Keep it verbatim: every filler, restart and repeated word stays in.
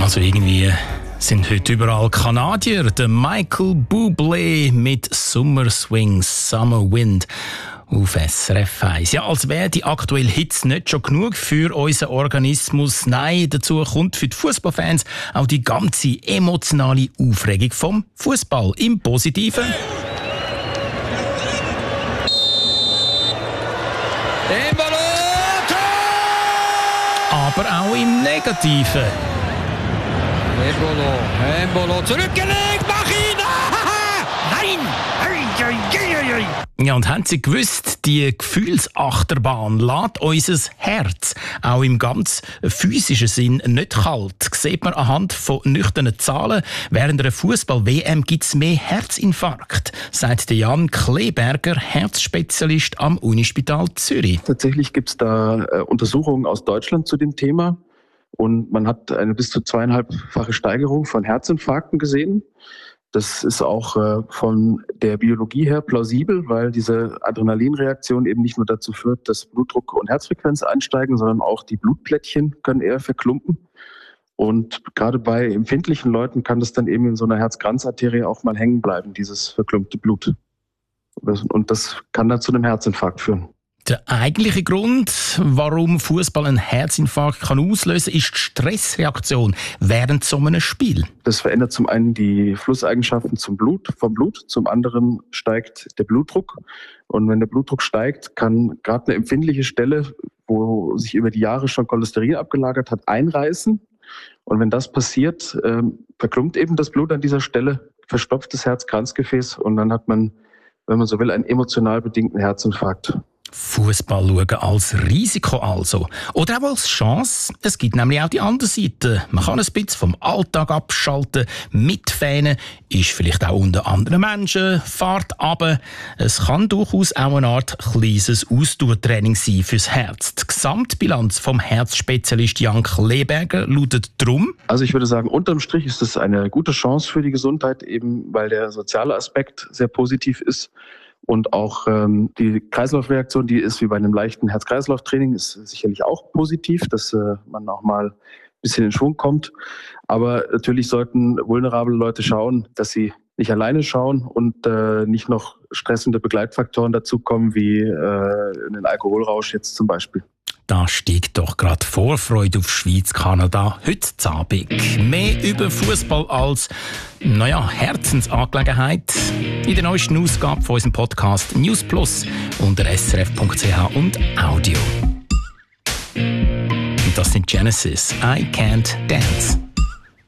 Also irgendwie sind heute überall Kanadier. Der Michael Bublé mit Summer Swing, Summer Wind auf S R F eins. Ja, als wäre die aktuelle Hitze nicht schon genug für unseren Organismus. Nein, dazu kommt für die Fußballfans auch die ganze emotionale Aufregung vom Fußball. Im Positiven. Aber auch im Negativen. Embolo, Embolo, zurückgelegt, mach ihn! Nein! Ja, und haben Sie gewusst, die Gefühlsachterbahn lässt unser Herz auch im ganz physischen Sinn nicht kalt. Das sieht man anhand von nüchternen Zahlen. Während einer Fußball-W M gibt es mehr Herzinfarkt, sagt Jan Kleberger, Herzspezialist am Unispital Zürich. Tatsächlich gibt es da äh, Untersuchungen aus Deutschland zu dem Thema. Und man hat eine bis zu zweieinhalbfache Steigerung von Herzinfarkten gesehen. Das ist auch äh, von der Biologie her plausibel, weil diese Adrenalinreaktion eben nicht nur dazu führt, dass Blutdruck und Herzfrequenz ansteigen, sondern auch die Blutplättchen können eher verklumpen. Und gerade bei empfindlichen Leuten kann das dann eben in so einer Herzkranzarterie auch mal hängen bleiben, dieses verklumpte Blut. Und das kann dann zu einem Herzinfarkt führen. Der eigentliche Grund, warum Fußball einen Herzinfarkt kann auslösen kann, ist die Stressreaktion während so einem Spiel. Das verändert zum einen die Flusseigenschaften zum Blut, vom Blut, zum anderen steigt der Blutdruck. Und wenn der Blutdruck steigt, kann gerade eine empfindliche Stelle, wo sich über die Jahre schon Cholesterin abgelagert hat, einreißen. Und wenn das passiert, äh, verklumpt eben das Blut an dieser Stelle, verstopft das Herz-Kranzgefäß und dann hat man, wenn man so will, einen emotional bedingten Herzinfarkt. Fußball schauen als Risiko also. Oder auch als Chance. Es gibt nämlich auch die andere Seite. Man kann ein bisschen vom Alltag abschalten, mitfähnen, ist vielleicht auch unter anderen Menschen, fahrt runter. Es kann durchaus auch eine Art kleines Ausdauertraining sein fürs Herz. Die Gesamtbilanz vom Herzspezialist Jan Kleberger lautet drum. Also ich würde sagen, unterm Strich ist es eine gute Chance für die Gesundheit, eben weil der soziale Aspekt sehr positiv ist. Und auch ähm, die Kreislaufreaktion, die ist wie bei einem leichten Herz-Kreislauf-Training, ist sicherlich auch positiv, dass äh, man auch mal ein bisschen in Schwung kommt. Aber natürlich sollten vulnerable Leute schauen, dass sie nicht alleine schauen und äh, nicht noch stressende Begleitfaktoren dazukommen, wie äh, einen Alkoholrausch jetzt zum Beispiel. Da steigt doch gerade Vorfreude auf Schweiz-Kanada heute Abend. Mehr über Fußball als, naja, Herzensangelegenheit in der neuesten Ausgabe von unserem Podcast News Plus unter s r f punkt c h und Audio. Und das sind Genesis, I Can't Dance.